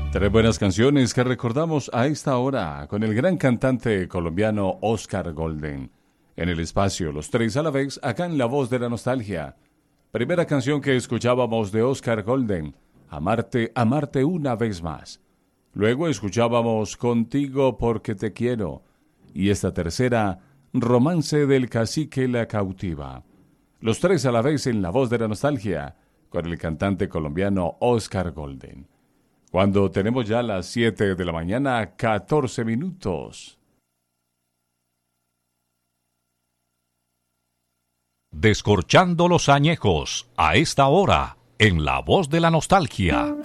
Tres buenas canciones que recordamos a esta hora con el gran cantante colombiano Oscar Golden. En el espacio Los Tres a la Vez, acá en La Voz de la Nostalgia. Primera canción que escuchábamos de Oscar Golden, Amarte, amarte una vez más. Luego escuchábamos Contigo porque te quiero. Y esta tercera, Romance del cacique la cautiva. Los tres a la vez en La Voz de la Nostalgia, con el cantante colombiano Oscar Golden. Cuando tenemos ya las 7 de la mañana, 14 minutos. Descorchando los añejos, a esta hora, en La Voz de la Nostalgia.